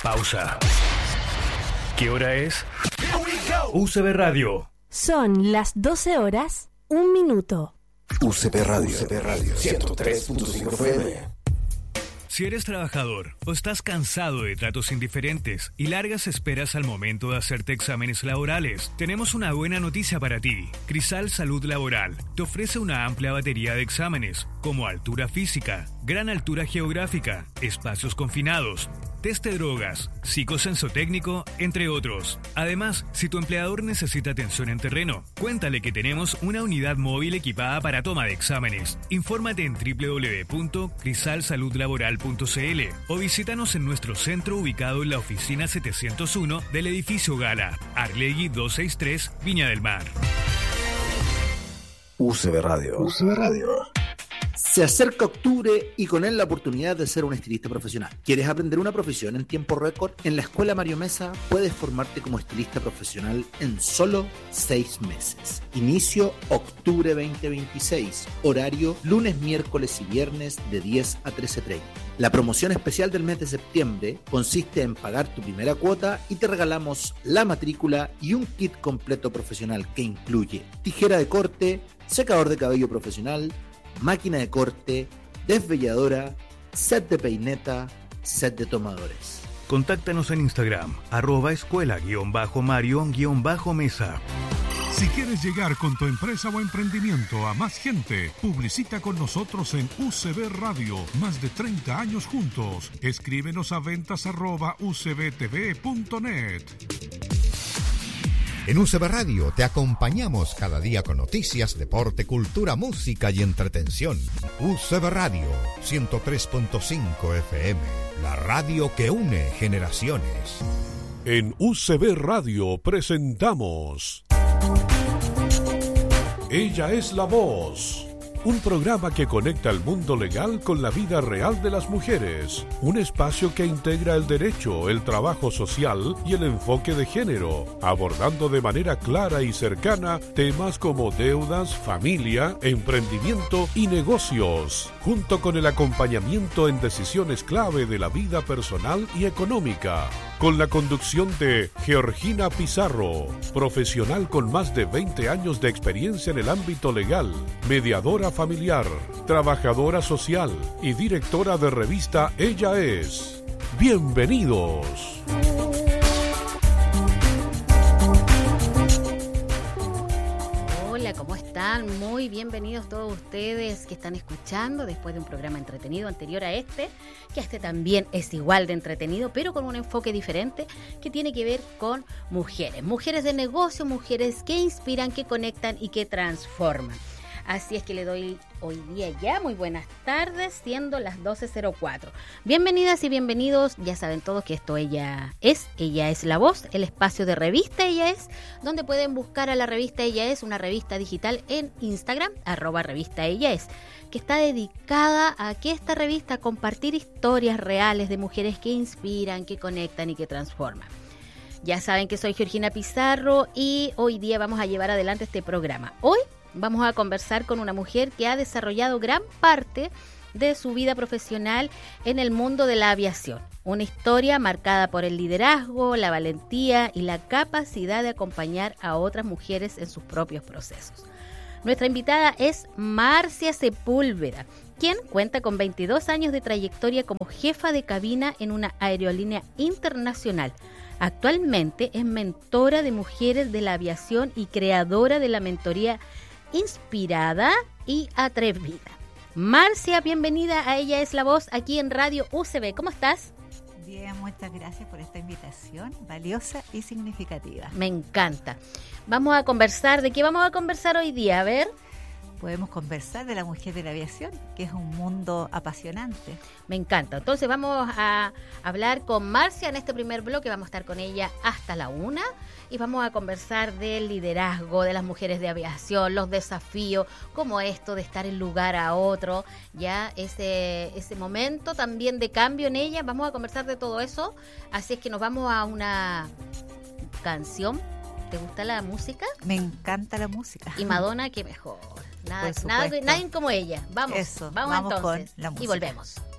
Pausa. ¿Qué hora es? UCB Radio. Son las 12 horas, 1 minuto. UCB Radio 103.5 FM. Si eres trabajador o estás cansado de tratos indiferentes y largas esperas al momento de hacerte exámenes laborales, tenemos una buena noticia para ti. Crisal Salud Laboral te ofrece una amplia batería de exámenes, como altura física, gran altura geográfica, espacios confinados, test de drogas, psicosensotécnico, entre otros. Además, si tu empleador necesita atención en terreno, cuéntale que tenemos una unidad móvil equipada para toma de exámenes. Infórmate en www.crisalsaludlaboral.cl o visítanos en nuestro centro ubicado en la oficina 701 del edificio Gala, Arlegui 263, Viña del Mar. UCB Radio. Se acerca octubre y con él la oportunidad de ser un estilista profesional. ¿Quieres aprender una profesión en tiempo récord? En la Escuela Mario Mesa puedes formarte como estilista profesional en solo 6 meses. Inicio octubre 2026. Horario lunes, miércoles y viernes de 10 a 13:30. La promoción especial del mes de septiembre consiste en pagar tu primera cuota y te regalamos la matrícula y un kit completo profesional que incluye tijera de corte, secador de cabello profesional, máquina de corte, desvelladora, set de peineta, set de tomadores. Contáctanos en Instagram, @escuela_mario_mesa. Si quieres llegar con tu empresa o emprendimiento a más gente, publicita con nosotros en UCB Radio. Más de 30 años juntos. Escríbenos a ventas@ucbtv.net. En UCB Radio te acompañamos cada día con noticias, deporte, cultura, música y entretención. UCB Radio 103.5 FM, la radio que une generaciones. En UCB Radio presentamos Ella es la Voz, un programa que conecta el mundo legal con la vida real de las mujeres, un espacio que integra el derecho, el trabajo social y el enfoque de género, abordando de manera clara y cercana temas como deudas, familia, emprendimiento y negocios, junto con el acompañamiento en decisiones clave de la vida personal y económica. Con la conducción de Georgina Pizarro, profesional con más de 20 años de experiencia en el ámbito legal, mediadora familiar, trabajadora social y directora de revista Ella Es. ¡Bienvenidos! Hola, ¿cómo están? Muy bienvenidos todos ustedes que están escuchando después de un programa entretenido anterior a este, que este también es igual de entretenido, pero con un enfoque diferente que tiene que ver con mujeres. Mujeres de negocio, mujeres que inspiran, que conectan y que transforman. Así es que le doy hoy día ya muy buenas tardes, siendo las 12:04. Bienvenidas y bienvenidos, ya saben todos que esto Ella es la Voz, el espacio de revista Ella Es, donde pueden buscar a la revista Ella Es, una revista digital en Instagram, @revista Ella Es, que está dedicada a que esta revista compartir historias reales de mujeres que inspiran, que conectan y que transforman. Ya saben que soy Georgina Pizarro y hoy día vamos a llevar adelante este programa. Hoy vamos a conversar con una mujer que ha desarrollado gran parte de su vida profesional en el mundo de la aviación. Una historia marcada por el liderazgo, la valentía y la capacidad de acompañar a otras mujeres en sus propios procesos. Nuestra invitada es Marcia Sepúlveda, quien cuenta con 22 años de trayectoria como jefa de cabina en una aerolínea internacional. Actualmente es mentora de mujeres de la aviación y creadora de la mentoría Inspirada y Atrevida. Marcia, bienvenida a Ella es la Voz aquí en Radio UCB. ¿Cómo estás? Bien, muchas gracias por esta invitación valiosa y significativa. Me encanta. Vamos a conversar. ¿De qué vamos a conversar hoy día? A ver. Podemos conversar de la mujer de la aviación, que es un mundo apasionante. Me encanta. Entonces vamos a hablar con Marcia en este primer bloque. Vamos a estar con ella hasta la 1 y vamos a conversar del liderazgo de las mujeres de aviación, los desafíos, como esto de estar en lugar a otro, ya ese momento también de cambio en ella. Vamos a conversar de todo eso. Así es que nos vamos a una canción. ¿Te gusta la música? Me encanta la música. Y Madonna, qué mejor. Nadie como ella. Vamos entonces. Con la música. Y volvemos.